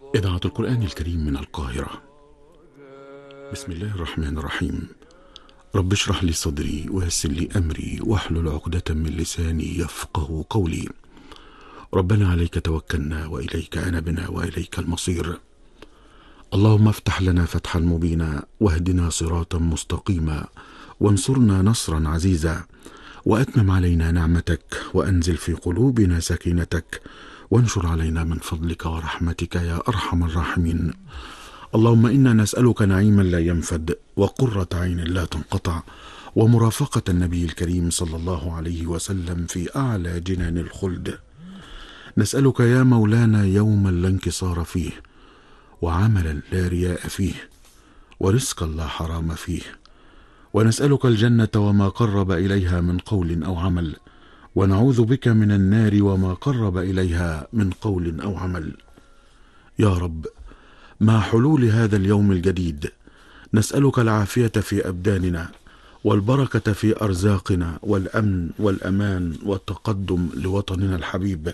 إذاعة القرآن الكريم من القاهرة. بسم الله الرحمن الرحيم. رب اشرح لي صدري ويسر لي أمري واحلل عقدة من لساني يفقه قولي. ربنا عليك توكلنا وإليك أنبنا وإليك المصير. اللهم افتح لنا فتحا مبينا واهدنا صراطا مستقيما وانصرنا نصرا عزيزا وأتمم علينا نعمتك وأنزل في قلوبنا سكينتك وانشر علينا من فضلك ورحمتك يا أرحم الراحمين. اللهم إنا نسألك نعيما لا ينفد وقرة عين لا تنقطع ومرافقة النبي الكريم صلى الله عليه وسلم في أعلى جنان الخلد. نسألك يا مولانا يوما لا انكسار فيه وعملا لا رياء فيه ورزقا لا حرام فيه، ونسألك الجنة وما قرب إليها من قول أو عمل، ونعوذ بك من النار وما قرب إليها من قول أو عمل. يا رب، مع حلول هذا اليوم الجديد نسألك العافية في أبداننا والبركة في أرزاقنا والأمن والأمان والتقدم لوطننا الحبيب.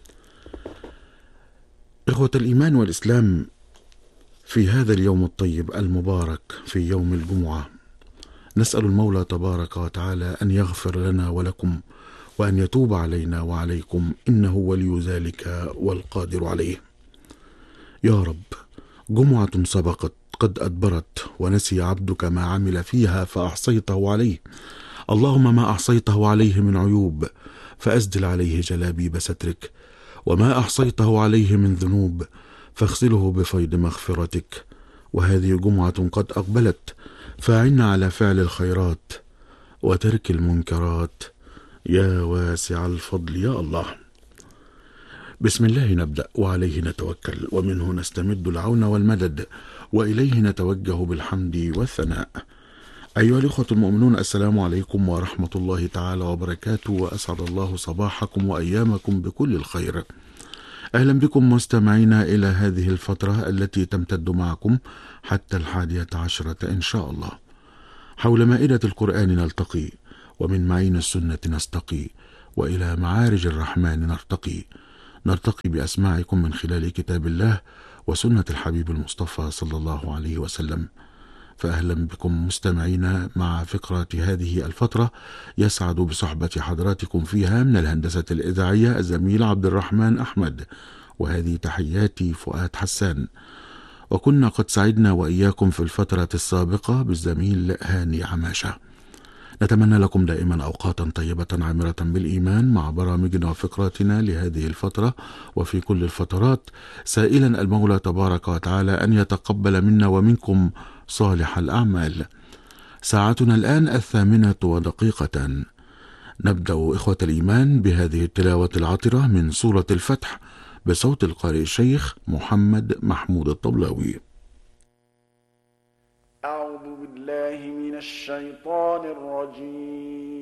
إخوة الإيمان والإسلام، في هذا اليوم الطيب المبارك في يوم الجمعة نسأل المولى تبارك وتعالى أن يغفر لنا ولكم وأن يتوب علينا وعليكم، إنه ولي ذلك والقادر عليه. يا رب، جمعة سبقت قد أدبرت ونسي عبدك ما عمل فيها فأحصيته عليه. اللهم ما أحصيته عليه من عيوب فأسدل عليه جلابيب سترك، وما أحصيته عليه من ذنوب فاغسله بفيض مغفرتك. وهذه جمعة قد أقبلت، فأعنا على فعل الخيرات وترك المنكرات يا واسع الفضل يا الله. بسم الله نبدأ وعليه نتوكل ومنه نستمد العون والمدد وإليه نتوجه بالحمد والثناء. أيها الإخوة المؤمنون، السلام عليكم ورحمة الله تعالى وبركاته، وأسعد الله صباحكم وأيامكم بكل الخير. أهلا بكم مستمعينا إلى هذه الفترة التي تمتد معكم حتى 11 إن شاء الله. حول مائدة القرآن نلتقي، ومن معين السنة نستقي، وإلى معارج الرحمن نرتقي بأسماعكم من خلال كتاب الله وسنة الحبيب المصطفى صلى الله عليه وسلم. فأهلا بكم مستمعينا مع فقرة هذه الفترة يسعد بصحبة حضراتكم فيها من الهندسة الإذاعية الزميل عبد الرحمن أحمد، وهذه تحياتي فؤاد حسان. وكنا قد سعدنا وإياكم في الفترة السابقة بالزميل هاني عماشة. نتمنى لكم دائما أوقاتا طيبة عامرة بالإيمان مع برامجنا وفقراتنا لهذه الفترة وفي كل الفترات، سائلا المولى تبارك وتعالى أن يتقبل منا ومنكم صالح الأعمال. ساعتنا الآن 8:01. نبدأ إخوة الإيمان بهذه التلاوة العطرة من سورة الفتح بصوت القارئ الشيخ محمد محمود الطبلاوي. أعوذ بالله من الشيطان الرجيم.